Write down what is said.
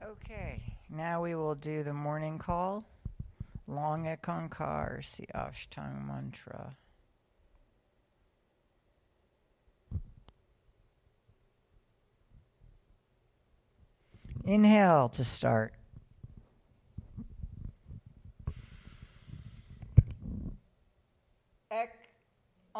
Okay, now we will do the morning call. Long Ekankar, the Ashtang mantra. Inhale to start.